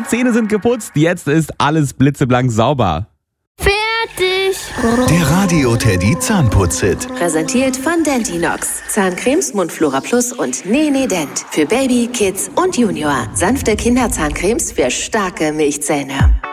Zähne sind geputzt, jetzt ist alles blitzeblank sauber. Fertig! Der Radio Teddy Zahnputz-Hit. Präsentiert von Dentinox. Zahncremes, Mundflora Plus und Nene Dent. Für Baby, Kids und Junior. Sanfte Kinderzahncremes für starke Milchzähne.